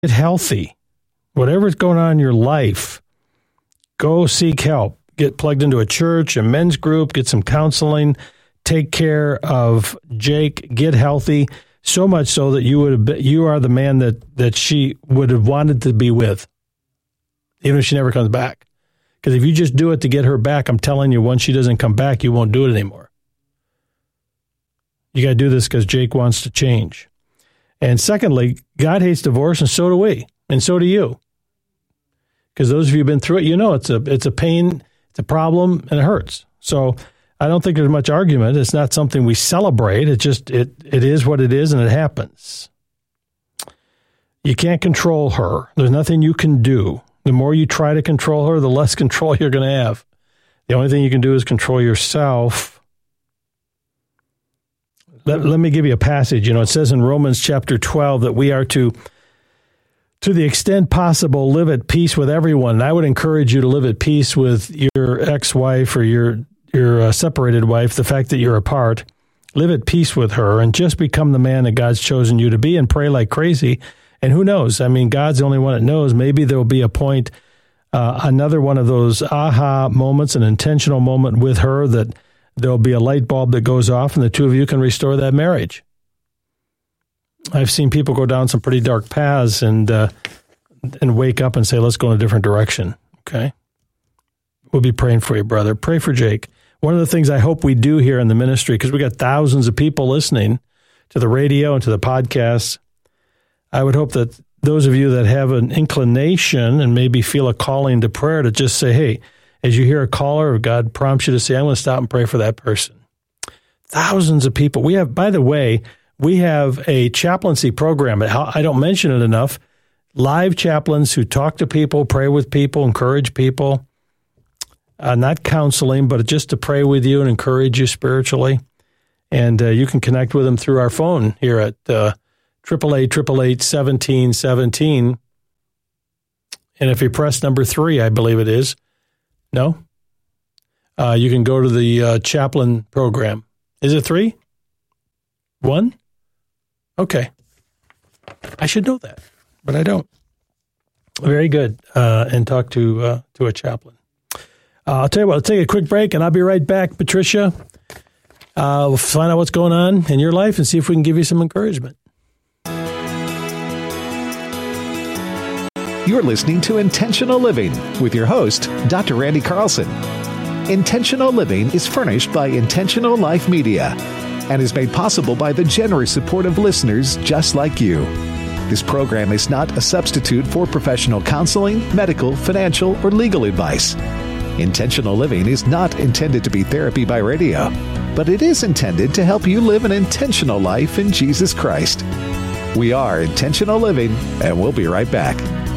get healthy. Whatever's going on in your life, go seek help. Get plugged into a church, a men's group, get some counseling, take care of Jake, get healthy, so much so that you are the man that she would have wanted to be with, even if she never comes back. Because if you just do it to get her back, I'm telling you, once she doesn't come back, you won't do it anymore. You got to do this because Jake wants to change. And secondly, God hates divorce, and so do we, and so do you. Because those of you who've been through it, you know it's a pain, it's a problem, and it hurts. So I don't think there's much argument. It's not something we celebrate. It is what it is, and it happens. You can't control her. There's nothing you can do. The more you try to control her, the less control you're going to have. The only thing you can do is control yourself. Let me give you a passage. It says in Romans chapter 12 that we are to the extent possible, live at peace with everyone. And I would encourage you to live at peace with your ex-wife or your separated wife, the fact that you're apart. Live at peace with her and just become the man that God's chosen you to be and pray like crazy. And who knows? I mean, God's the only one that knows. Maybe there'll be a point, another one of those aha moments, an intentional moment with her that there'll be a light bulb that goes off and the two of you can restore that marriage. I've seen people go down some pretty dark paths and wake up and say, let's go in a different direction. Okay? We'll be praying for you, brother. Pray for Jake. One of the things I hope we do here in the ministry, because we got thousands of people listening to the radio and to the podcasts, I would hope that those of you that have an inclination and maybe feel a calling to prayer to just say, hey, as you hear a caller or God prompts you to say, I'm going to stop and pray for that person. Thousands of people. We have, by the way, we have a chaplaincy program. I don't mention it enough. Live chaplains who talk to people, pray with people, encourage people. Not counseling, but just to pray with you and encourage you spiritually. And you can connect with them through our phone here at 888-888-1717. And if you press number 3, I believe it is. No? You can go to the chaplain program. Is it 3? 1? Okay. I should know that, but I don't. Very good. And talk to a chaplain. I'll tell you what, I'll take a quick break, and I'll be right back, Patricia. We'll find out what's going on in your life and see if we can give you some encouragement. You're listening to Intentional Living with your host, Dr. Randy Carlson. Intentional Living is furnished by Intentional Life Media and is made possible by the generous support of listeners just like you. This program is not a substitute for professional counseling, medical, financial, or legal advice. Intentional Living is not intended to be therapy by radio, but it is intended to help you live an intentional life in Jesus Christ. We are Intentional Living, and we'll be right back.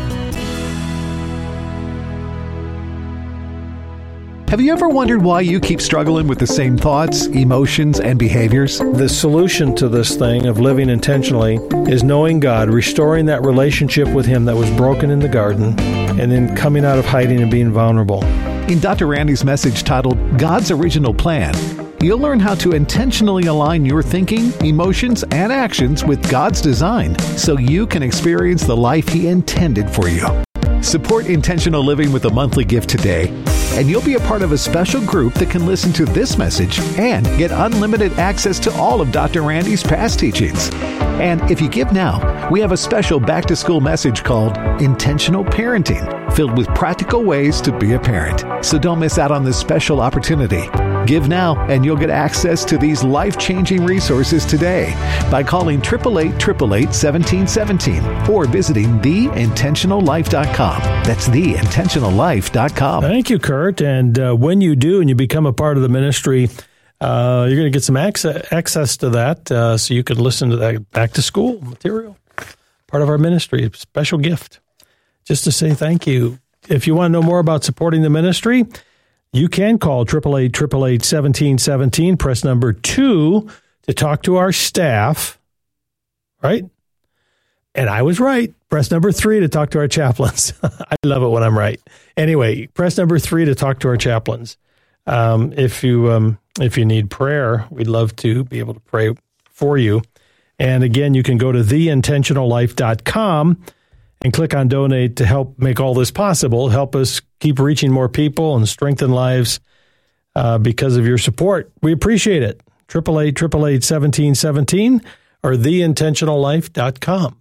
Have you ever wondered why you keep struggling with the same thoughts, emotions, and behaviors? The solution to this thing of living intentionally is knowing God, restoring that relationship with Him that was broken in the garden, and then coming out of hiding and being vulnerable. In Dr. Randy's message titled God's Original Plan, you'll learn how to intentionally align your thinking, emotions, and actions with God's design so you can experience the life He intended for you. Support Intentional Living with a monthly gift today, and you'll be a part of a special group that can listen to this message and get unlimited access to all of Dr. Randy's past teachings. And if you give now, we have a special back-to-school message called Intentional Parenting, filled with practical ways to be a parent. So don't miss out on this special opportunity. Give now, and you'll get access to these life-changing resources today by calling 888-888-1717 or visiting theintentionallife.com. That's theintentionallife.com. Thank you, Kurt. And when you do and you become a part of the ministry, you're going to get some access to that so you can listen to that back-to-school material. Part of our ministry, a special gift. Just to say thank you. If you want to know more about supporting the ministry, you can call 888-888-1717, press number 2 to talk to our staff, right? And I was right. Press number 3 to talk to our chaplains. I love it when I'm right. Anyway, press number 3 to talk to our chaplains. If you need prayer, we'd love to be able to pray for you. And again, you can go to theintentionallife.com and click on donate to help make all this possible. Help us keep reaching more people and strengthen lives because of your support. We appreciate it. 888-888-1717 or theintentionallife.com.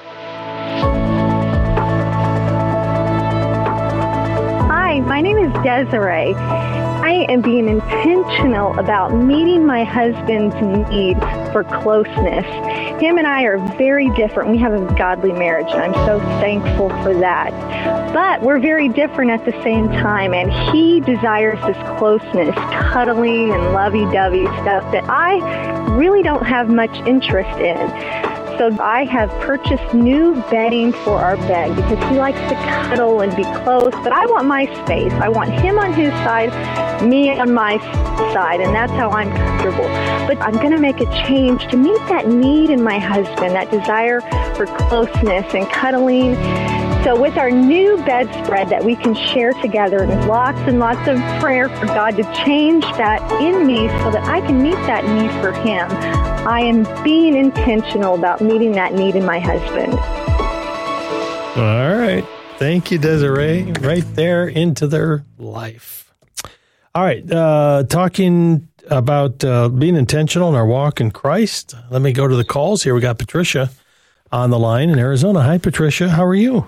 Hi, my name is Desiree. I am being intentional about meeting my husband's need for closeness. Him and I are very different. We have a godly marriage, and I'm so thankful for that. But we're very different at the same time, and he desires this closeness, cuddling and lovey-dovey stuff that I really don't have much interest in. So I have purchased new bedding for our bed because he likes to cuddle and be close, but I want my space. I want him on his side, me on my side, and that's how I'm comfortable. But I'm going to make a change to meet that need in my husband, that desire for closeness and cuddling. So with our new bedspread that we can share together, and lots of prayer for God to change that in me so that I can meet that need for him, I am being intentional about meeting that need in my husband. All right. Thank you, Desiree. Right there into their life. All right. Talking about being intentional in our walk in Christ. Let me go to the calls here. We got Patricia on the line in Arizona. Hi, Patricia. How are you?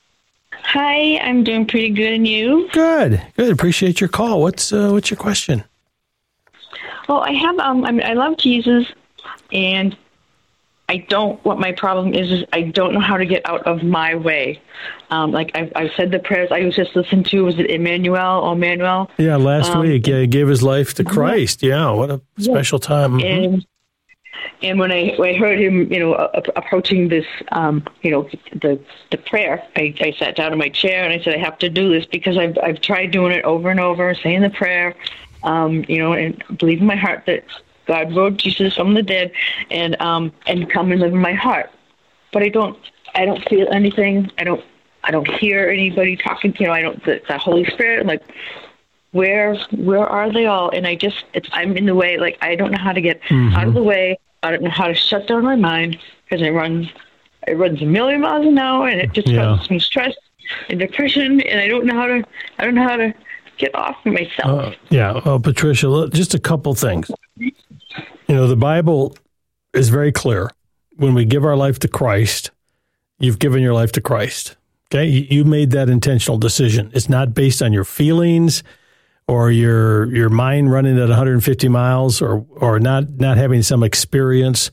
Hi, I'm doing pretty good, and you? Good. Appreciate your call. What's your question? Well, I have. I love Jesus, and what my problem is I don't know how to get out of my way. Like I've said the prayers I was just listening to. Was it Emmanuel? Yeah, last week. Yeah, he gave his life to Christ. Yeah, what a special time. Mm-hmm. And when I heard him, approaching this, the prayer, I sat down in my chair and I said, I have to do this because I've tried doing it over and over, saying the prayer, and believe in my heart that God rose Jesus from the dead and come and live in my heart. But I don't feel anything. I don't hear anybody talking. The Holy Spirit. I'm like, where are they all? And I'm in the way. Like I don't know how to get out of the way. I don't know how to shut down my mind because it runs a million miles an hour, and it just causes me stress and depression, and I don't know how to get off of myself. Well, Patricia, just a couple things. The Bible is very clear. When we give our life to Christ, you've given your life to Christ. Okay, you made that intentional decision. It's not based on your feelings or your mind running at 150 miles or not having some experience.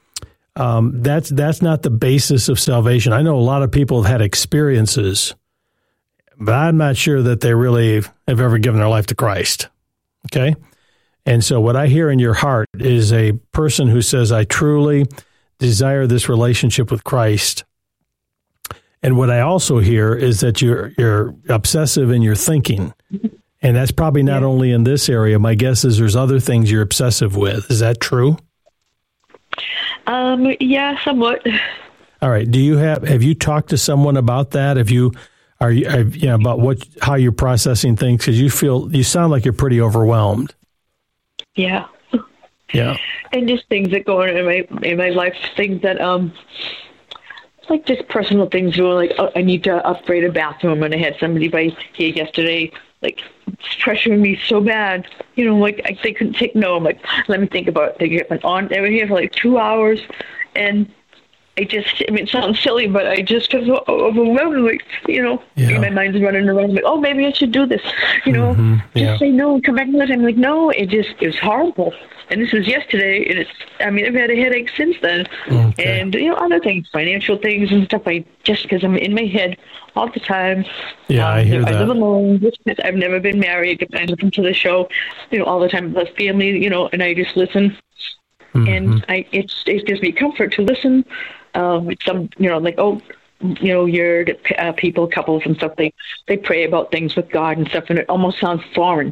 That's not the basis of salvation. I know a lot of people have had experiences, but I'm not sure that they really have ever given their life to Christ. Okay? And so what I hear in your heart is a person who says, I truly desire this relationship with Christ. And what I also hear is that you're obsessive in your thinking. And that's probably not only in this area. My guess is there's other things you're obsessive with. Is that true? Yeah, somewhat. All right. Have you talked to someone about that? About how you're processing things? Because you sound like you're pretty overwhelmed. Yeah. Yeah. And just things that go on in my life, things that like just personal things. Like I need to upgrade a bathroom, and I had somebody by here yesterday, like pressuring me so bad, like they couldn't take no. I'm like, let me think about it. They were here for like 2 hours, and it sounds silly, but I just feel so overwhelmed. Like, my mind's running around. Like, oh, maybe I should do this. Just say no and come back another time. Like, no, it was horrible. And this was yesterday, and I've had a headache since then. Okay. And, other things, financial things and stuff. Because I'm in my head all the time. Yeah, I hear that. I live alone. I've never been married. I listen to the show, all the time with family, and I just listen. And it gives me comfort to listen. Your couples and stuff, they pray about things with God and stuff, and it almost sounds foreign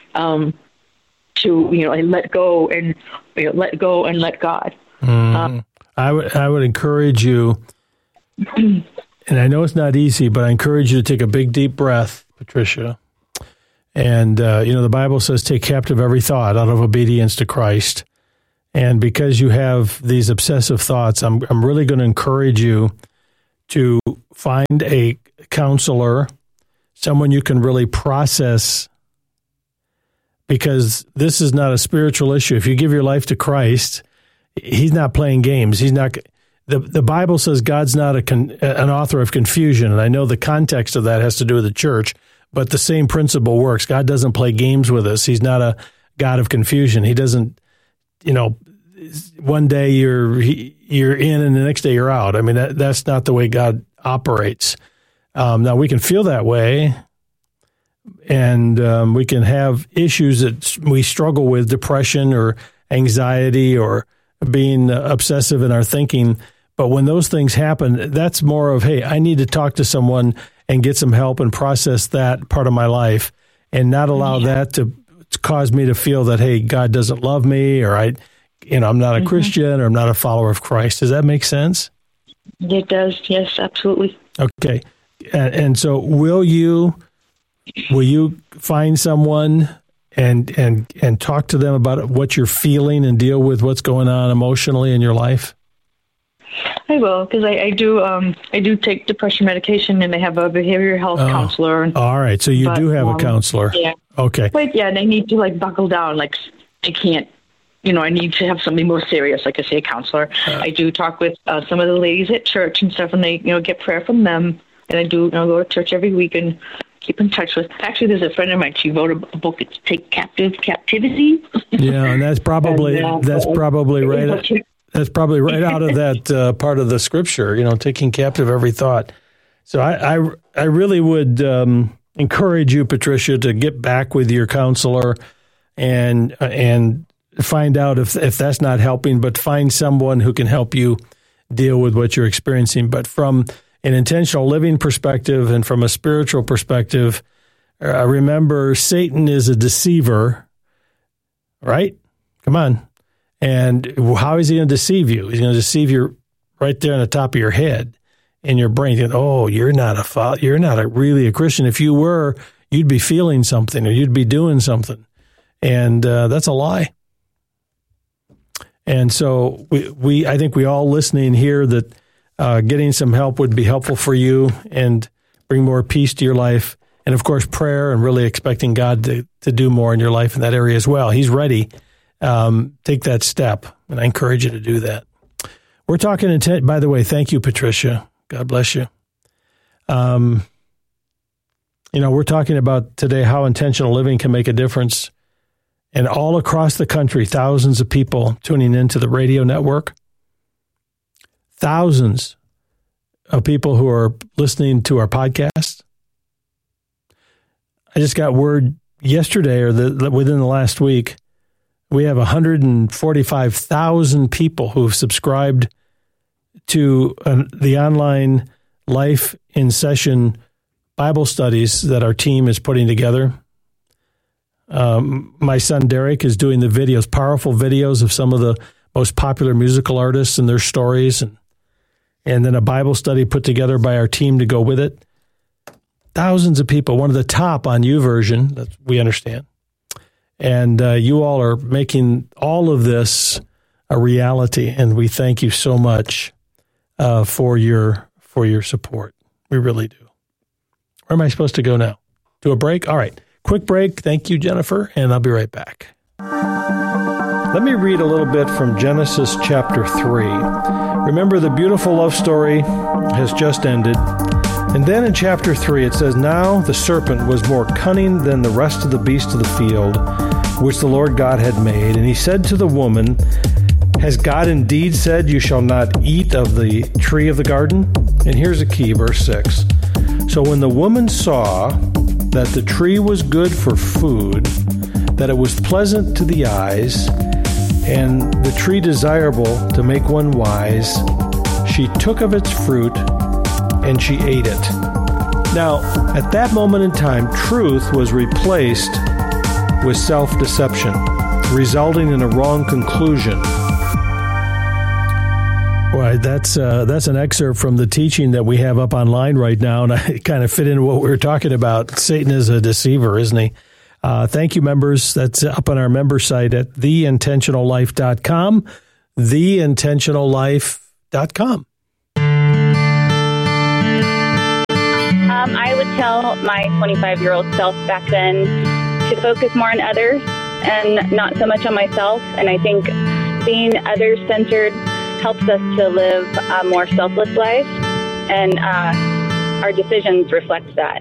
to and let go and let God. I would encourage you, and I know it's not easy, but I encourage you to take a big deep breath, Patricia. And the Bible says, "Take captive every thought out of obedience to Christ." And because you have these obsessive thoughts, I'm really going to encourage you to find a counselor, someone you can really process, because this is not a spiritual issue. If you give your life to Christ, he's not playing games. He's not. The Bible says God's not an author of confusion, and I know the context of that has to do with the church, but the same principle works. God doesn't play games with us. He's not a God of confusion. He doesn't, one day you're in and the next day you're out. I mean, that's not the way God operates. Now, we can feel that way, and we can have issues that we struggle with, depression or anxiety or being obsessive in our thinking. But when those things happen, that's more of, hey, I need to talk to someone and get some help and process that part of my life, and not allow that to cause me to feel that, hey, God doesn't love me, or I'm not a Christian, or I'm not a follower of Christ. Does that make sense? It does. Yes, absolutely. Okay. And so will you find someone and talk to them about what you're feeling and deal with what's going on emotionally in your life? I will, because I do take depression medication, and I have a behavioral health counselor. All right, so you do have a counselor. Yeah. Okay. But yeah, they need to buckle down. I can't, I need to have something more serious, like I say, a counselor. I do talk with some of the ladies at church and stuff, and they, get prayer from them. And I do go to church every week and keep in touch with. Actually, there's a friend of mine. She wrote a book. It's Take Captivity. Yeah, and that's probably right. That's probably right out of that part of the scripture. Taking captive every thought. So I really would encourage you, Patricia, to get back with your counselor and find out if that's not helping, but find someone who can help you deal with what you're experiencing. But from an intentional living perspective and from a spiritual perspective, remember, Satan is a deceiver, right? Come on. And how is he going to deceive you? He's going to deceive you right there on the top of your head, in your brain. You're not really a Christian. If you were, you'd be feeling something, or you'd be doing something. And that's a lie. And so I think we all listening here that getting some help would be helpful for you and bring more peace to your life. And of course, prayer, and really expecting God to do more in your life in that area as well. He's ready. Take that step, and I encourage you to do that. We're talking by the way, thank you, Patricia. God bless you. We're talking about today how intentional living can make a difference. And all across the country, thousands of people tuning into the radio network, thousands of people who are listening to our podcast. I just got word yesterday, or within the last week, we have 145,000 people who have subscribed to the online Life in Session Bible studies that our team is putting together. My son Derek is doing the videos, powerful videos of some of the most popular musical artists and their stories, and then a Bible study put together by our team to go with it. Thousands of people, one of the top on YouVersion, that we understand. And you all are making all of this a reality, and we thank you so much for your support. We really do. Where am I supposed to go now? To a break? All right. Quick break. Thank you, Jennifer, and I'll be right back. Let me read a little bit from Genesis chapter 3. Remember, the beautiful love story has just ended. And then in chapter 3, it says, "Now the serpent was more cunning than the rest of the beasts of the field, which the Lord God had made. And he said to the woman, Has God indeed said, You shall not eat of the tree of the garden?" And here's the key, verse 6. "So when the woman saw that the tree was good for food, that it was pleasant to the eyes, and the tree desirable to make one wise, she took of its fruit and she ate it." Now, at that moment in time, truth was replaced with self-deception, resulting in a wrong conclusion. Well, that's an excerpt from the teaching that we have up online right now, and I kind of fit into what we were talking about. Satan is a deceiver, isn't he? Thank you, members. That's up on our member site at theintentionallife.com, theintentionallife.com. tell my 25-year-old self back then to focus more on others and not so much on myself. And I think being others-centered helps us to live a more selfless life, and our decisions reflect that.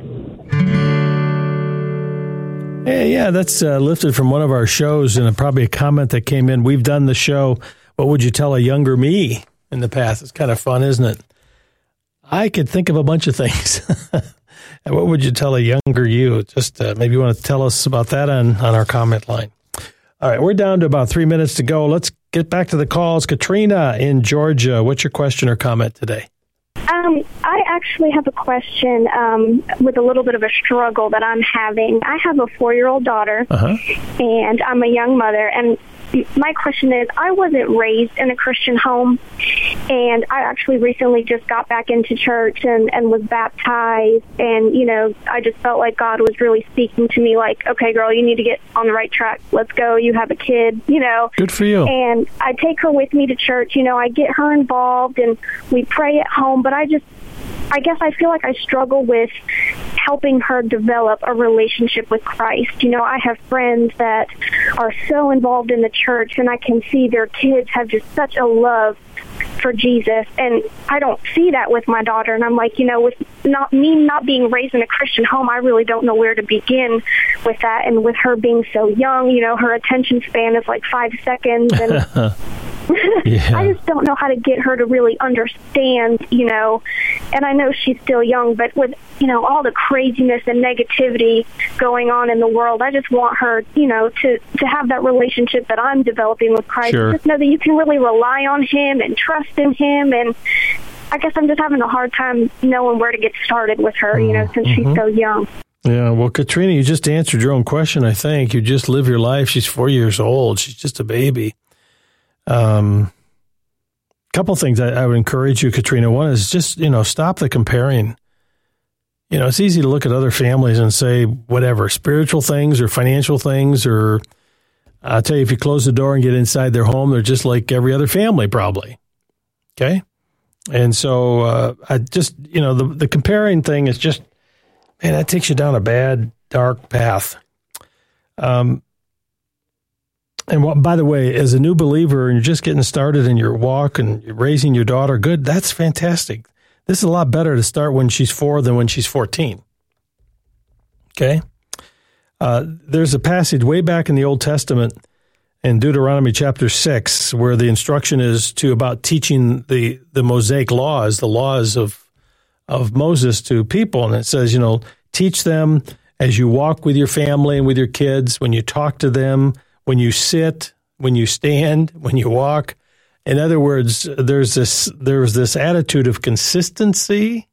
Yeah, that's lifted from one of our shows, and probably a comment that came in. We've done the show, What Would You Tell a Younger Me, in the past. It's kind of fun, isn't it? I could think of a bunch of things. And what would you tell a younger you? Just maybe you want to tell us about that on our comment line. All right, we're down to about 3 minutes to go. Let's get back to the calls. Katrina in Georgia, what's your question or comment today? I actually have a question with a little bit of a struggle that I'm having. I have a 4-year-old daughter, and I'm a young mother, and my question is, I wasn't raised in a Christian home, and I actually recently just got back into church and was baptized, and, you know, I just felt like God was really speaking to me like, okay, girl, you need to get on the right track. Let's go. You have a kid, you know. Good for you. And I take her with me to church. You know, I get her involved, and we pray at home, but I guess I feel like I struggle with helping her develop a relationship with Christ. You know, I have friends that are so involved in the church, and I can see their kids have just such a love for Jesus, and I don't see that with my daughter. And I'm like, you know, with not being raised in a Christian home, I really don't know where to begin with that. And with her being so young, you know, her attention span is like 5 seconds, and yeah. I just don't know how to get her to really understand, you know, and I know she's still young, but with, you know, all the craziness and negativity going on in the world, I just want her, you know, to have that relationship that I'm developing with Christ. Sure. Just know that you can really rely on Him and trust in Him, and I guess I'm just having a hard time knowing where to get started with her, you know, since she's so young. Yeah, well, Katrina, you just answered your own question, I think. You just live your life. She's 4 years old. She's just a baby. Couple things I would encourage you, Katrina. One is just, you know, stop the comparing. You know, it's easy to look at other families and say whatever, spiritual things or financial things, or I'll tell you, if you close the door and get inside their home, they're just like every other family probably. Okay? And so I just, you know, the comparing thing is just, man, that takes you down a bad, dark path. And by the way, as a new believer and you're just getting started in your walk and you're raising your daughter, good, that's fantastic. This is a lot better to start when she's 4 than when she's 14. Okay? There's a passage way back in the Old Testament in Deuteronomy chapter 6 where the instruction is about teaching the Mosaic laws, the laws of Moses to people. And it says, you know, teach them as you walk with your family and with your kids, when you talk to them, when you sit, when you stand, when you walk. In other words, there's this attitude of consistency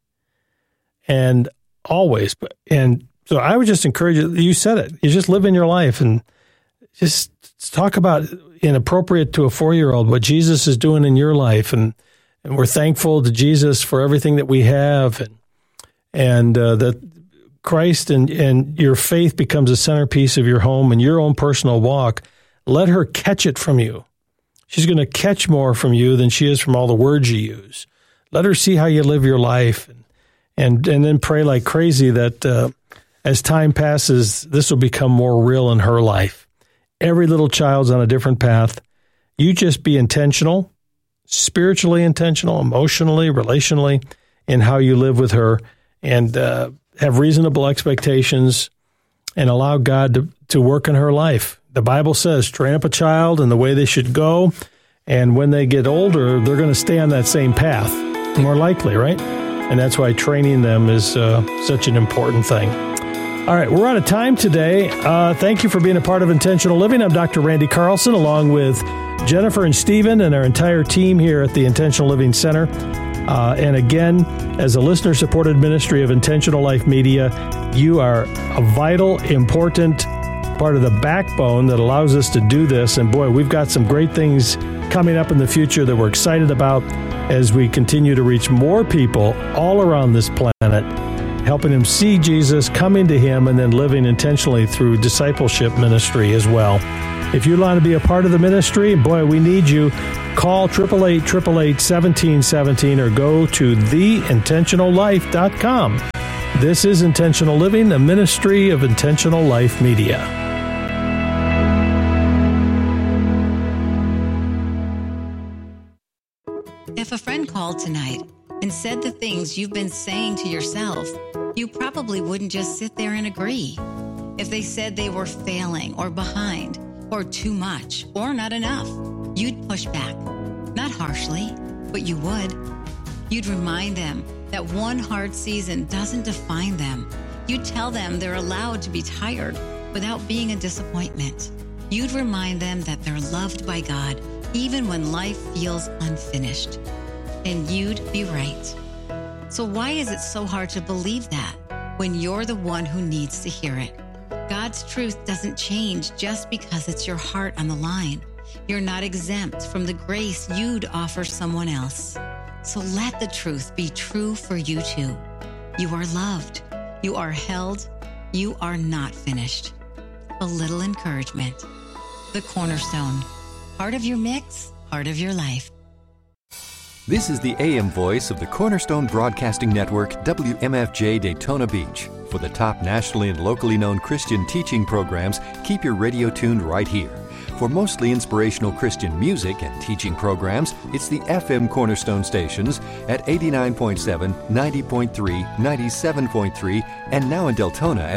and always. And so I would just encourage you, you said it, you just live in your life and just talk about, inappropriate to a 4-year-old, what Jesus is doing in your life. And we're thankful to Jesus for everything that we have, and that Christ and your faith becomes a centerpiece of your home and your own personal walk. Let her catch it from you. She's going to catch more from you than she is from all the words you use. Let her see how you live your life, and then pray like crazy that as time passes, this will become more real in her life. Every little child's on a different path. You just be intentional, spiritually intentional, emotionally, relationally, in how you live with her, and have reasonable expectations and allow God to work in her life. The Bible says, train up a child in the way they should go, and when they get older, they're going to stay on that same path, more likely, right? And that's why training them is such an important thing. All right, we're out of time today. Thank you for being a part of Intentional Living. I'm Dr. Randy Carlson, along with Jennifer and Stephen and our entire team here at the Intentional Living Center. And again, as a listener-supported ministry of Intentional Life Media, you are a vital, important part of the backbone that allows us to do this. And boy, we've got some great things coming up in the future that we're excited about as we continue to reach more people all around this planet, helping them see Jesus, coming to Him, and then living intentionally through discipleship ministry as well. If you want to be a part of the ministry, boy, we need you. Call 888-888-1717 or go to theintentionallife.com. This is Intentional Living, a ministry of Intentional Life Media. If a friend called tonight and said the things you've been saying to yourself, you probably wouldn't just sit there and agree. If they said they were failing or behind or too much or not enough, you'd push back. Not harshly, but you would. You'd remind them that one hard season doesn't define them. You'd tell them they're allowed to be tired without being a disappointment. You'd remind them that they're loved by God even when life feels unfinished. And you'd be right. So why is it so hard to believe that when you're the one who needs to hear it? God's truth doesn't change just because it's your heart on the line. You're not exempt from the grace you'd offer someone else. So let the truth be true for you too. You are loved. You are held. You are not finished. A little encouragement. The Cornerstone. Part of your mix, part of your life. This is the AM voice of the Cornerstone Broadcasting Network, WMFJ Daytona Beach. For the top nationally and locally known Christian teaching programs, keep your radio tuned right here. For mostly inspirational Christian music and teaching programs, it's the FM Cornerstone stations at 89.7, 90.3, 97.3, and now in Deltona at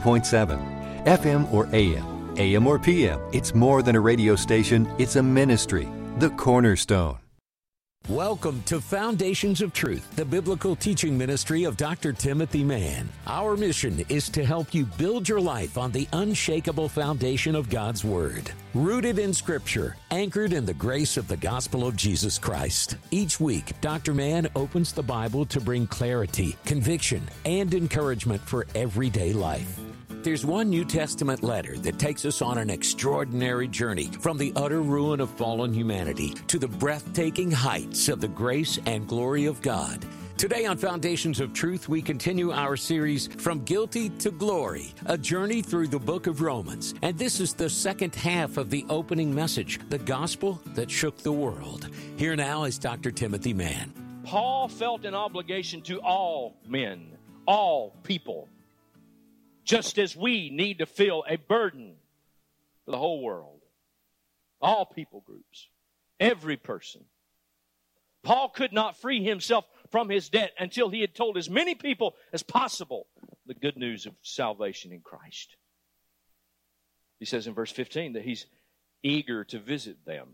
102.7. FM or AM or PM, it's more than a radio station, it's a ministry. The Cornerstone. Welcome to Foundations of Truth, the biblical teaching ministry of Dr. Timothy Mann. Our mission is to help you build your life on the unshakable foundation of God's Word, rooted in Scripture, anchored in the grace of the gospel of Jesus Christ. Each week, Dr. Mann opens the Bible to bring clarity, conviction, and encouragement for everyday life. There's one New Testament letter that takes us on an extraordinary journey from the utter ruin of fallen humanity to the breathtaking heights of the grace and glory of God. Today on Foundations of Truth, we continue our series From Guilty to Glory, a journey through the book of Romans. And this is the second half of the opening message, the gospel that shook the world. Here now is Dr. Timothy Mann. Paul felt an obligation to all men, all people, just as we need to feel a burden for the whole world. All people groups, every person. Paul could not free himself from his debt until he had told as many people as possible the good news of salvation in Christ. He says in verse 15 that he's eager to visit them.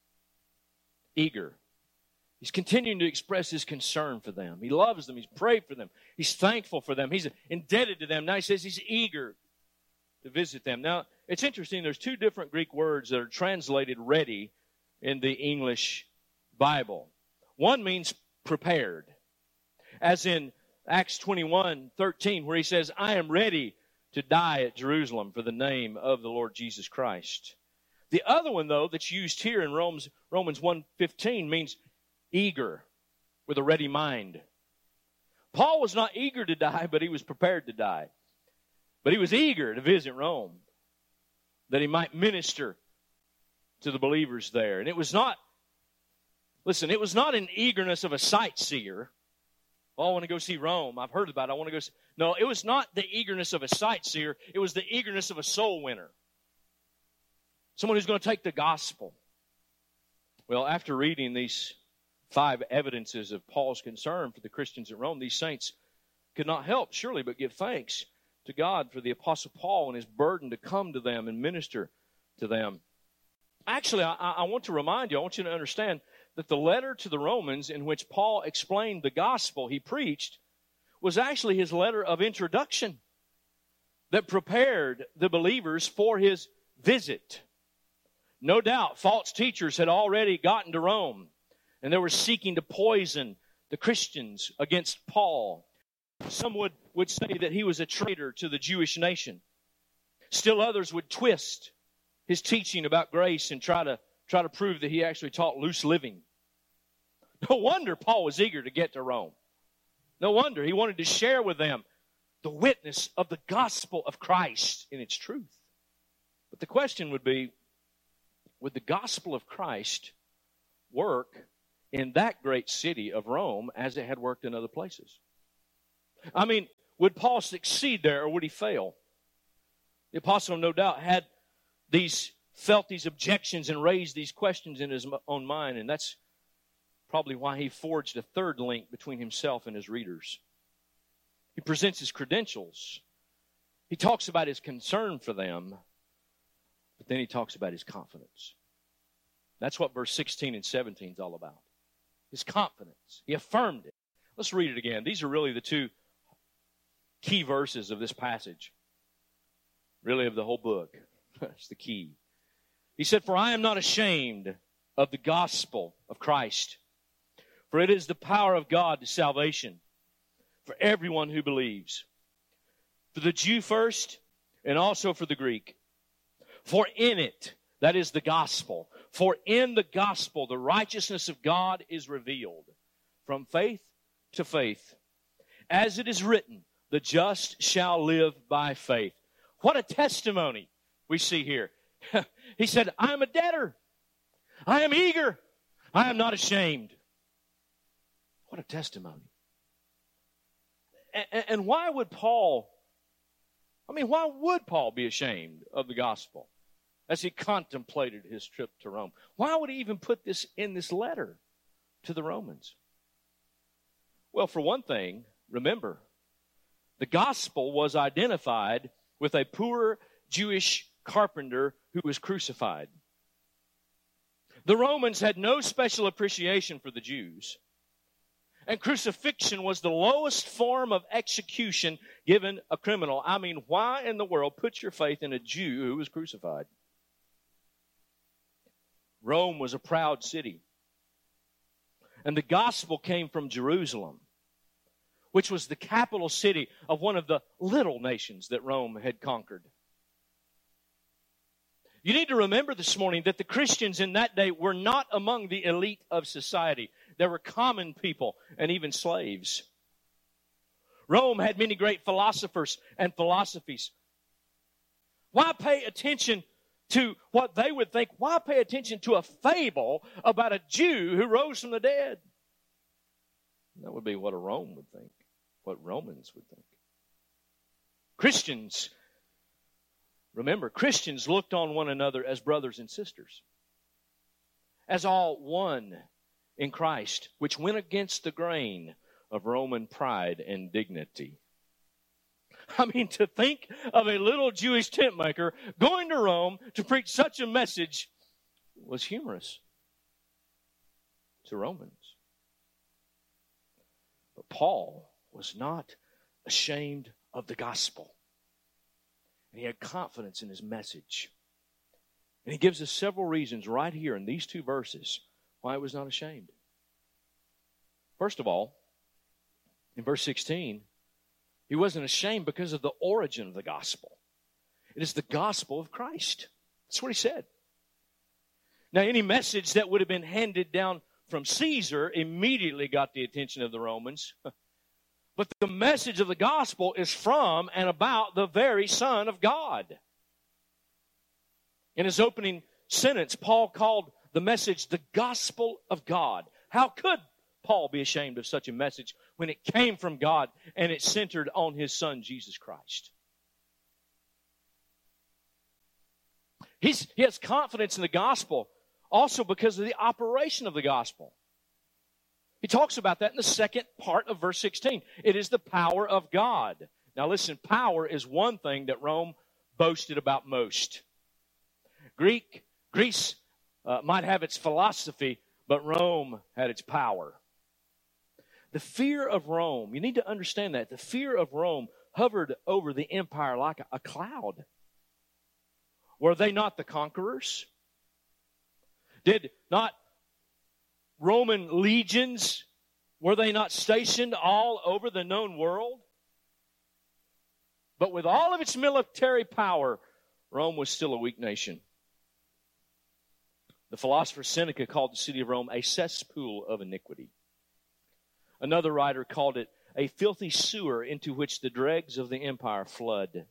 Eager. He's continuing to express his concern for them. He loves them. He's prayed for them. He's thankful for them. He's indebted to them. Now he says he's eager to visit them. Now, it's interesting. There's two different Greek words that are translated ready in the English Bible. One means prepared, as in Acts 21:13, where he says, I am ready to die at Jerusalem for the name of the Lord Jesus Christ. The other one, though, that's used here in Romans 1:15 means eager, with a ready mind. Paul was not eager to die, but he was prepared to die. But he was eager to visit Rome, that he might minister to the believers there. And it was not an eagerness of a sightseer. Oh, I want to go see Rome. I've heard about it. I want to go see. No, it was not the eagerness of a sightseer. It was the eagerness of a soul winner. Someone who's going to take the gospel. Well, after reading these 5 evidences of Paul's concern for the Christians at Rome, these saints could not help, surely, but give thanks to God for the Apostle Paul and his burden to come to them and minister to them. Actually, I want to remind you, I want you to understand that the letter to the Romans in which Paul explained the gospel he preached was actually his letter of introduction that prepared the believers for his visit. No doubt, false teachers had already gotten to Rome, and they were seeking to poison the Christians against Paul. Some would say that he was a traitor to the Jewish nation. Still others would twist his teaching about grace and try to prove that he actually taught loose living. No wonder Paul was eager to get to Rome. No wonder he wanted to share with them the witness of the gospel of Christ in its truth. But the question would be, would the gospel of Christ work in that great city of Rome as it had worked in other places? I mean, would Paul succeed there or would he fail? The apostle, no doubt, had felt these objections and raised these questions in his own mind, and that's probably why he forged a third link between himself and his readers. He presents his credentials. He talks about his concern for them, but then he talks about his confidence. That's what verse 16 and 17 is all about. His confidence. He affirmed it. Let's read it again. These are really the two key verses of this passage. Really of the whole book. That's the key. He said, "For I am not ashamed of the gospel of Christ, for it is the power of God to salvation for everyone who believes, for the Jew first and also for the Greek. For in it," that is the gospel, "for in the gospel the righteousness of God is revealed from faith to faith. As it is written, the just shall live by faith." What a testimony we see here. He said, "I am a debtor. I am eager. I am not ashamed." What a testimony. And why would Paul be ashamed of the gospel as he contemplated his trip to Rome? Why would he even put this in this letter to the Romans? Well, for one thing, remember, the gospel was identified with a poor Jewish carpenter who was crucified. The Romans had no special appreciation for the Jews, and crucifixion was the lowest form of execution given a criminal. I mean, why in the world put your faith in a Jew who was crucified? Rome was a proud city, and the gospel came from Jerusalem, which was the capital city of one of the little nations that Rome had conquered. You need to remember this morning that the Christians in that day were not among the elite of society. There were common people and even slaves. Rome had many great philosophers and philosophies. Why pay attention to what they would think? Why pay attention to a fable about a Jew who rose from the dead? That would be what Rome would think, what Romans would think. Christians looked on one another as brothers and sisters, as all one in Christ, which went against the grain of Roman pride and dignity. I mean, to think of a little Jewish tent maker going to Rome to preach such a message was humorous to Romans. But Paul was not ashamed of the gospel. And he had confidence in his message. And he gives us several reasons right here in these two verses why he was not ashamed. First of all, in verse 16, he wasn't ashamed because of the origin of the gospel. It is the gospel of Christ. That's what he said. Now, any message that would have been handed down from Caesar immediately got the attention of the Romans. But the message of the gospel is from and about the very Son of God. In his opening sentence, Paul called the message the gospel of God. How could Paul be ashamed of such a message when it came from God and it centered on his Son, Jesus Christ? He has confidence in the gospel also because of the operation of the gospel. He talks about that in the second part of verse 16. It is the power of God. Now listen, power is one thing that Rome boasted about most. Greece might have its philosophy, but Rome had its power. The fear of Rome, you need to understand that. The fear of Rome hovered over the empire like a cloud. Were they not the conquerors? Did not Roman legions, were they not stationed all over the known world? But with all of its military power, Rome was still a weak nation. The philosopher Seneca called the city of Rome a cesspool of iniquity. Another writer called it a filthy sewer into which the dregs of the empire flood.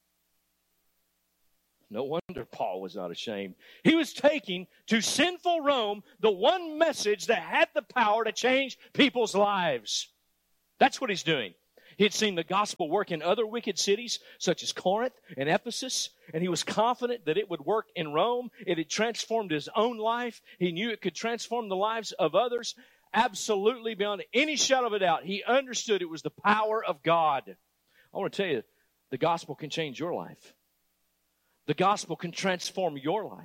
No wonder Paul was not ashamed. He was taking to sinful Rome the one message that had the power to change people's lives. That's what he's doing. He had seen the gospel work in other wicked cities, such as Corinth and Ephesus, and he was confident that it would work in Rome. It had transformed his own life. He knew it could transform the lives of others. Absolutely, beyond any shadow of a doubt, he understood it was the power of God. I want to tell you, the gospel can change your life. The gospel can transform your life.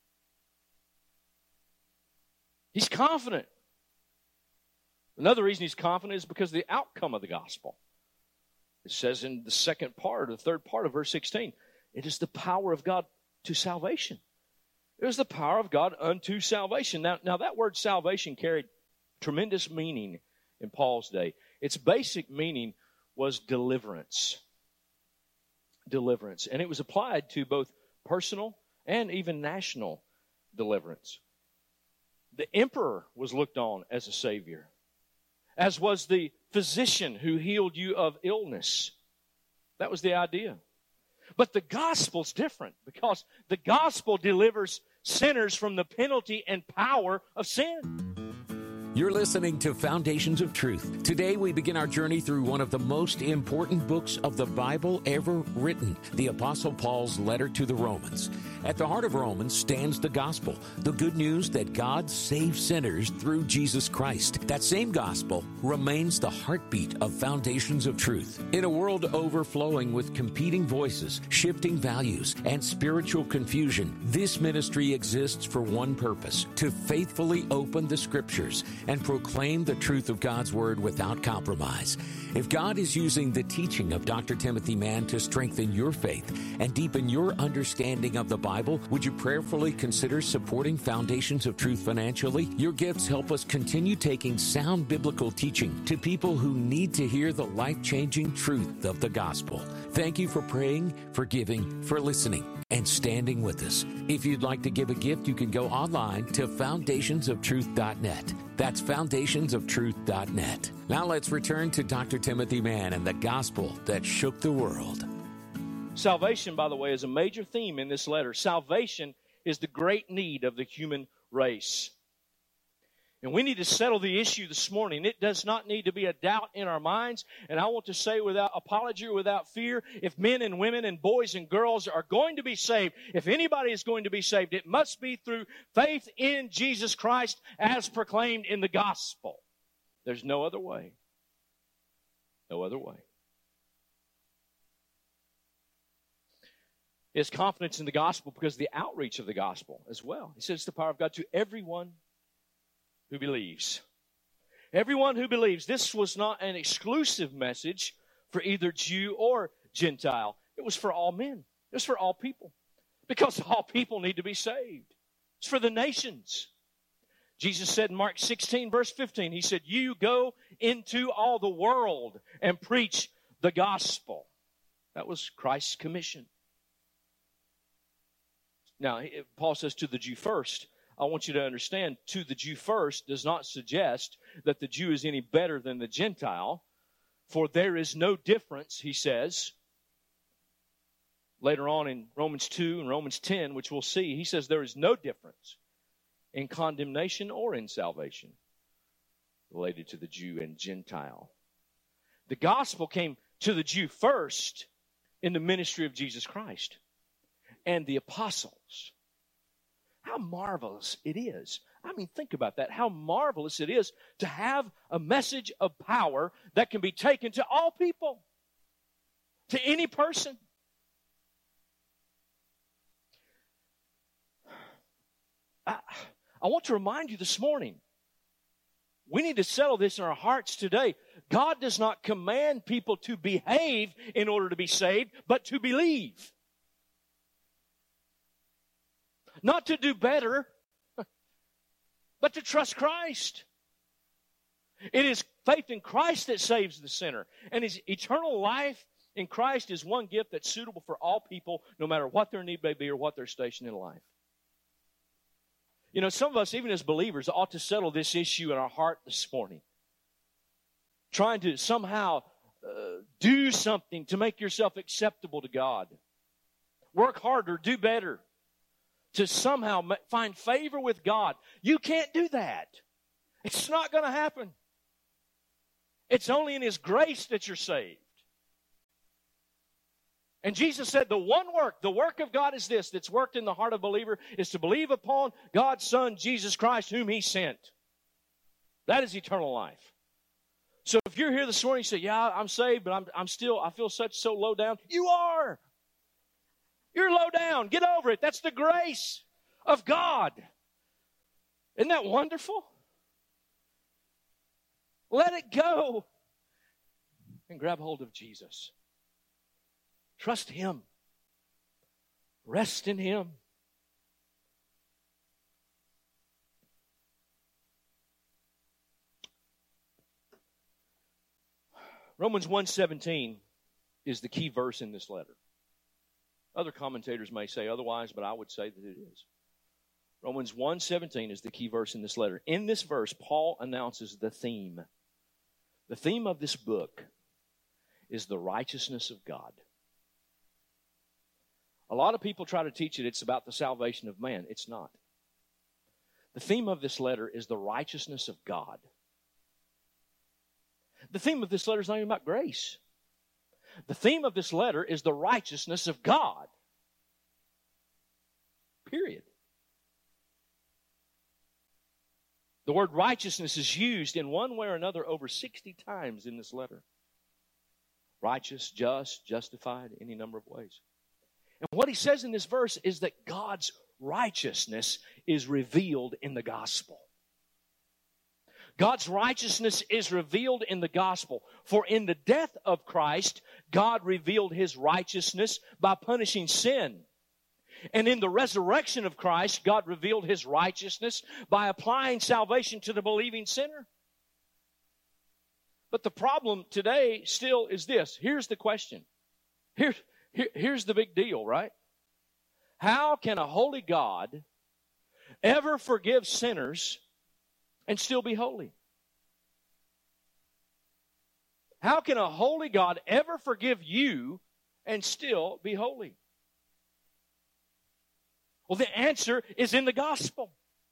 He's confident. Another reason he's confident is because of the outcome of the gospel. It says in the third part of verse 16, it is the power of God to salvation. It was the power of God unto salvation. Now that word salvation carried tremendous meaning in Paul's day. Its basic meaning was deliverance. Deliverance. And it was applied to both personal and even national deliverance. The emperor was looked on as a savior, as was the physician who healed you of illness. That was the idea. But the gospel's different because the gospel delivers sinners from the penalty and power of sin. You're listening to Foundations of Truth. Today we begin our journey through one of the most important books of the Bible ever written, the Apostle Paul's letter to the Romans. At the heart of Romans stands the gospel, the good news that God saves sinners through Jesus Christ. That same gospel remains the heartbeat of Foundations of Truth. In a world overflowing with competing voices, shifting values, and spiritual confusion, this ministry exists for one purpose: to faithfully open the Scriptures and proclaim the truth of God's Word without compromise. If God is using the teaching of Dr. Timothy Mann to strengthen your faith and deepen your understanding of the Bible, would you prayerfully consider supporting Foundations of Truth financially? Your gifts help us continue taking sound biblical teaching to people who need to hear the life-changing truth of the gospel. Thank you for praying, for giving, for listening, and standing with us. If you'd like to give a gift, you can go online to foundationsoftruth.net. That's foundationsoftruth.net. Now let's return to Dr. Timothy Mann and the gospel that shook the world. Salvation, by the way, is a major theme in this letter. Salvation is the great need of the human race. And we need to settle the issue this morning. It does not need to be a doubt in our minds. And I want to say without apology or without fear, if men and women and boys and girls are going to be saved, if anybody is going to be saved, it must be through faith in Jesus Christ as proclaimed in the gospel. There's no other way. No other way. It's confidence in the gospel because of the outreach of the gospel as well. He says it's the power of God to everyone who believes. Everyone who believes. This was not an exclusive message for either Jew or Gentile. It was for all men. It was for all people. Because all people need to be saved. It's for the nations. Jesus said in Mark 16, verse 15, He said, you go into all the world and preach the gospel. That was Christ's commission. Now, Paul says to the Jew first. I want you to understand, to the Jew first does not suggest that the Jew is any better than the Gentile, for there is no difference, he says. Later on in Romans 2 and Romans 10, which we'll see, he says there is no difference in condemnation or in salvation related to the Jew and Gentile. The gospel came to the Jew first in the ministry of Jesus Christ and the apostles. How marvelous it is. I mean, think about that. How marvelous it is to have a message of power that can be taken to all people, to any person. I want to remind you this morning, we need to settle this in our hearts today. God does not command people to behave in order to be saved, but to believe. Not to do better, but to trust Christ. It is faith in Christ that saves the sinner. And his eternal life in Christ is one gift that's suitable for all people, no matter what their need may be or what their station in life. You know, some of us, even as believers, ought to settle this issue in our heart this morning. Trying to somehow do something to make yourself acceptable to God. Work harder, do better. To somehow find favor with God. You can't do that. It's not going to happen. It's only in His grace that you're saved. And Jesus said the work of God is this, that's worked in the heart of a believer, is to believe upon God's Son, Jesus Christ, whom He sent. That is eternal life. So if you're here this morning and you say, yeah, I'm saved, but I feel so low down. You are. You're low down. Get over it. That's the grace of God. Isn't that wonderful? Let it go and grab hold of Jesus. Trust Him. Rest in Him. Romans 1:17 is the key verse in this letter. Other commentators may say otherwise, but I would say that it is. Romans 1:17 is the key verse in this letter. In this verse, Paul announces the theme. The theme of this book is the righteousness of God. A lot of people try to teach it's about the salvation of man. It's not. The theme of this letter is the righteousness of God. The theme of this letter is not even about grace. The theme of this letter is the righteousness of God. Period. The word righteousness is used in one way or another over 60 times in this letter. Righteous, just, justified, any number of ways. And what he says in this verse is that God's righteousness is revealed in the gospel. God's righteousness is revealed in the gospel. For in the death of Christ, God revealed His righteousness by punishing sin. And in the resurrection of Christ, God revealed His righteousness by applying salvation to the believing sinner. But the problem today still is this. Here's the question. Here's the big deal, right? How can a holy God ever forgive sinners and still be holy? How can a holy God ever forgive you and still be holy? Well, the answer is in the gospel.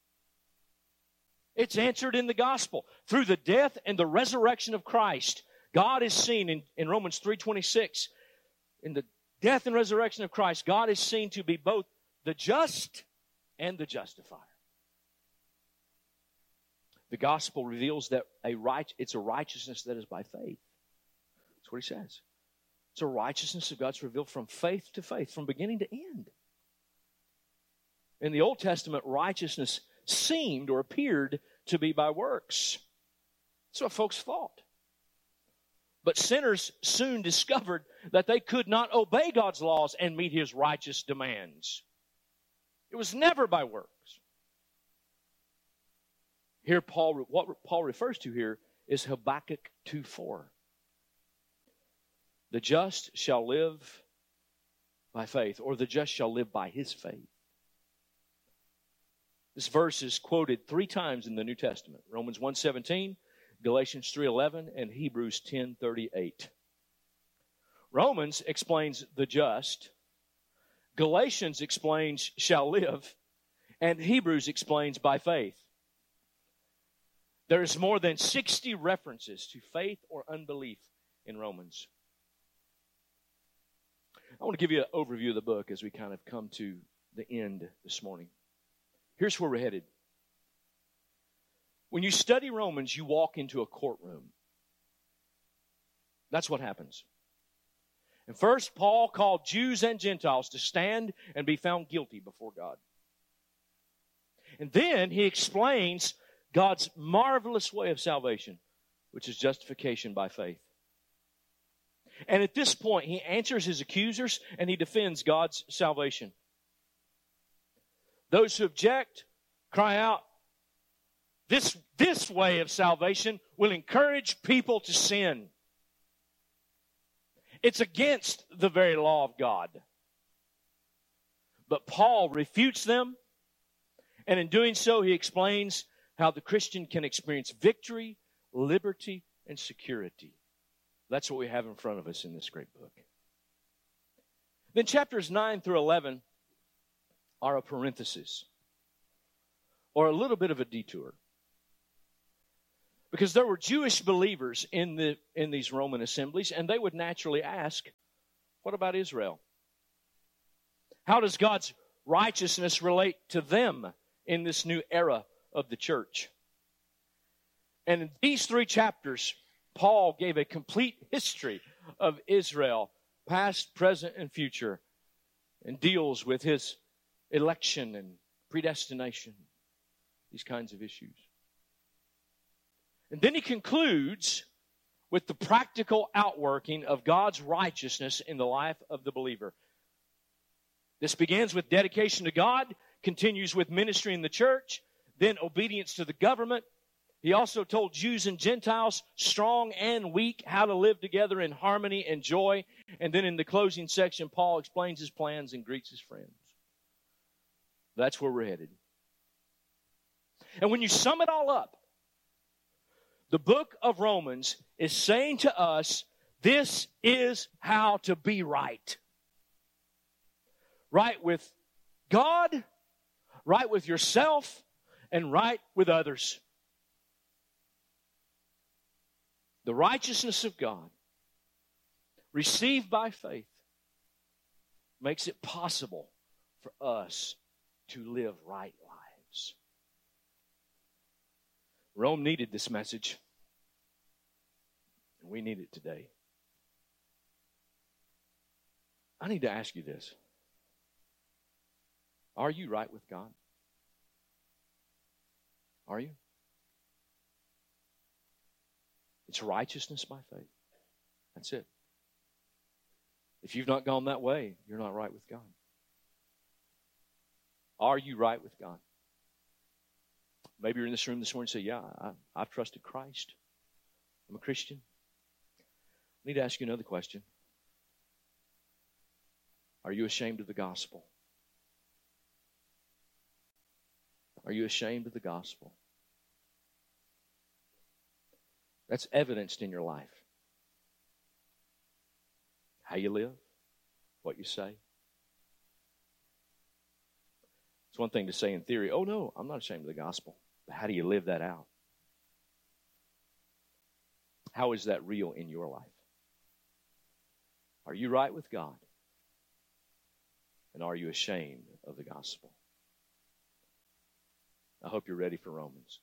It's answered in the gospel. Through the death and the resurrection of Christ, God is seen in Romans 3:26. In the death and resurrection of Christ, God is seen to be both the just and the justifier. The gospel reveals that it's a righteousness that is by faith. That's what he says. It's a righteousness of God's revealed from faith to faith, from beginning to end. In the Old Testament, righteousness seemed or appeared to be by works. That's what folks thought. But sinners soon discovered that they could not obey God's laws and meet His righteous demands. It was never by works. Here, what Paul refers to here is Habakkuk 2:4. The just shall live by faith, or the just shall live by his faith. This verse is quoted 3 times in the New Testament. Romans 1:17, Galatians 3:11, and Hebrews 10:38. Romans explains the just. Galatians explains shall live. And Hebrews explains by faith. There's more than 60 references to faith or unbelief in Romans. I want to give you an overview of the book as we kind of come to the end this morning. Here's where we're headed. When you study Romans, you walk into a courtroom. That's what happens. And first, Paul called Jews and Gentiles to stand and be found guilty before God. And then he explains God's marvelous way of salvation, which is justification by faith. And at this point, he answers his accusers and he defends God's salvation. Those who object cry out, this way of salvation will encourage people to sin. It's against the very law of God. But Paul refutes them, and in doing so, he explains how the Christian can experience victory, liberty, and security. That's what we have in front of us in this great book. Then chapters 9 through 11 are a parenthesis, or a little bit of a detour. Because there were Jewish believers in these Roman assemblies, and they would naturally ask, what about Israel? How does God's righteousness relate to them in this new era of the church? And in these 3 chapters, Paul gave a complete history of Israel, past, present, and future, and deals with his election and predestination, these kinds of issues. And then he concludes with the practical outworking of God's righteousness in the life of the believer. This begins with dedication to God, continues with ministry in the church, then obedience to the government. He also told Jews and Gentiles, strong and weak, how to live together in harmony and joy. And then in the closing section, Paul explains his plans and greets his friends. That's where we're headed. And when you sum it all up, the book of Romans is saying to us, this is how to be right. Right with God, right with yourself, and right with others. The righteousness of God, received by faith, makes it possible for us to live right lives. Rome needed this message, and we need it today. I need to ask you this. Are you right with God? Are you? It's righteousness by faith. That's it. If you've not gone that way, you're not right with God. Are you right with God? Maybe you're in this room this morning and say, yeah, I've trusted Christ. I'm a Christian. I need to ask you another question. Are you ashamed of the gospel? Are you ashamed of the gospel? That's evidenced in your life. How you live, what you say. It's one thing to say in theory, oh no, I'm not ashamed of the gospel. But how do you live that out? How is that real in your life? Are you right with God? And are you ashamed of the gospel? I hope you're ready for Romans.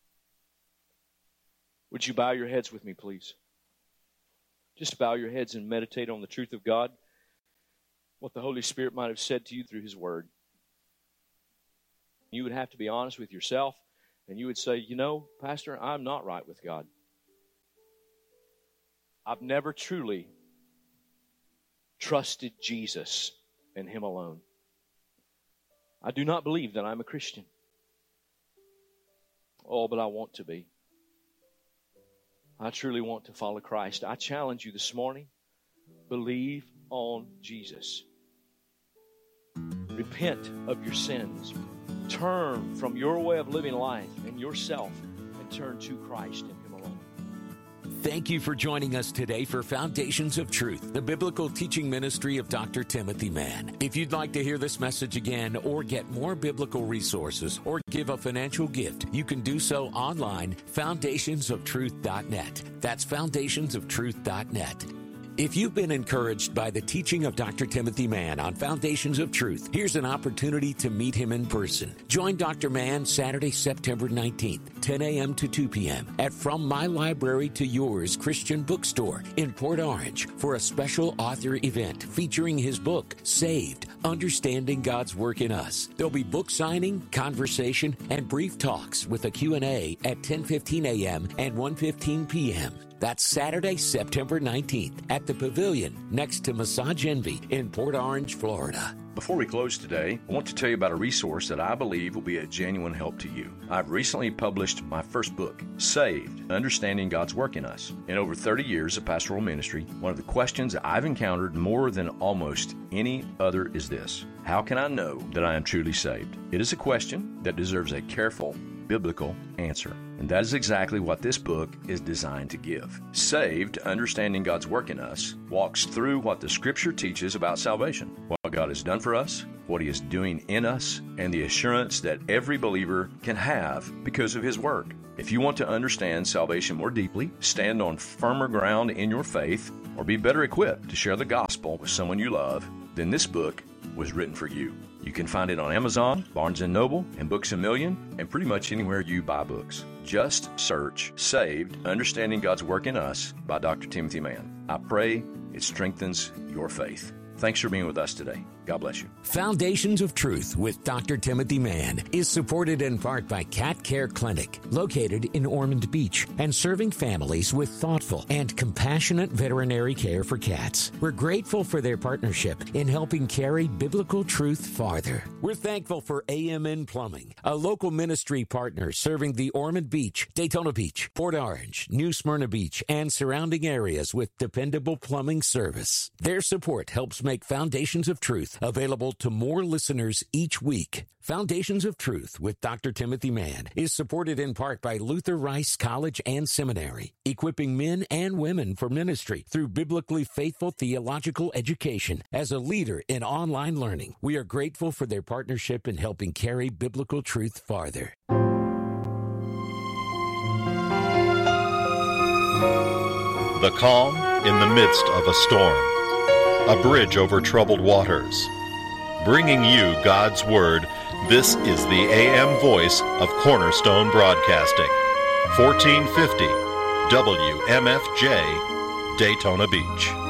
Would you bow your heads with me, please? Just bow your heads and meditate on the truth of God, what the Holy Spirit might have said to you through His Word. You would have to be honest with yourself, and you would say, you know, Pastor, I'm not right with God. I've never truly trusted Jesus and Him alone. I do not believe that I'm a Christian. Oh, but I want to be. I truly want to follow Christ. I challenge you this morning, believe on Jesus. Repent of your sins. Turn from your way of living life and yourself and turn to Christ and Him alone. Thank you for joining us today for Foundations of Truth, the biblical teaching ministry of Dr. Timothy Mann. If you'd like to hear this message again or get more biblical resources or give a financial gift, you can do so online, foundationsoftruth.net. That's foundationsoftruth.net. If you've been encouraged by the teaching of Dr. Timothy Mann on Foundations of Truth, here's an opportunity to meet him in person. Join Dr. Mann Saturday, September 19th, 10 a.m. to 2 p.m. at From My Library to Yours Christian Bookstore in Port Orange for a special author event featuring his book, Saved, Understanding God's Work in Us. There'll be book signing, conversation, and brief talks with a Q&A at 10:15 a.m. and 1:15 p.m. That's Saturday, September 19th at the Pavilion next to Massage Envy in Port Orange, Florida. Before we close today, I want to tell you about a resource that I believe will be a genuine help to you. I've recently published my first book, Saved, Understanding God's Work in Us. In over 30 years of pastoral ministry, one of the questions I've encountered more than almost any other is this: how can I know that I am truly saved? It is a question that deserves a careful, biblical answer. And that is exactly what this book is designed to give. Saved, Understanding God's Work in Us, walks through what the Scripture teaches about salvation, what God has done for us, what He is doing in us, and the assurance that every believer can have because of His work. If you want to understand salvation more deeply, stand on firmer ground in your faith, or be better equipped to share the gospel with someone you love, then this book was written for you. You can find it on Amazon, Barnes & Noble, and Books A Million, and pretty much anywhere you buy books. Just search Saved, Understanding God's Work in Us by Dr. Timothy Mann. I pray it strengthens your faith. Thanks for being with us today. God bless you. Foundations of Truth with Dr. Timothy Mann is supported in part by Cat Care Clinic, located in Ormond Beach, and serving families with thoughtful and compassionate veterinary care for cats. We're grateful for their partnership in helping carry biblical truth farther. We're thankful for AMN Plumbing, a local ministry partner serving the Ormond Beach, Daytona Beach, Port Orange, New Smyrna Beach, and surrounding areas with dependable plumbing service. Their support helps make Foundations of Truth available to more listeners each week. Foundations of Truth with Dr. Timothy Mann is supported in part by Luther Rice College and Seminary, equipping men and women for ministry through biblically faithful theological education. As a leader in online learning, we are grateful for their partnership in helping carry biblical truth farther. The calm in the midst of a storm. A bridge over troubled waters. Bringing you God's Word, this is the AM voice of Cornerstone Broadcasting. 1450 WMFJ, Daytona Beach.